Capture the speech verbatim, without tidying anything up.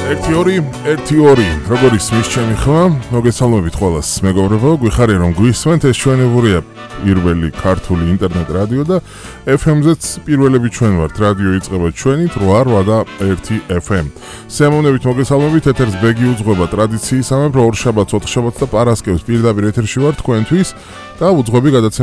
ერთი ორი ერთი ორი როგორ ისმის ჩემი ხმა მოგესალმებით ყველას მეგობრებო გვიხარია რომ გვისმენთ ეს ჩვენებურია პირველი ქართული ინტერნეტ რადიო და ეფ ემზეც პირველები ჩვენ ვართ რადიო იწყება ჩვენით რვა რვა და ერთი ეფ ემ სიამოვნებით მოგესალმებით ეთერს ბეგი უძღვება ტრადიციისამებრ ორ შაბათს ოთხ შაბათს და პარასკევს პირდაპირ ეთერში ვარ თქვენთვის და უძღვები გადაცემა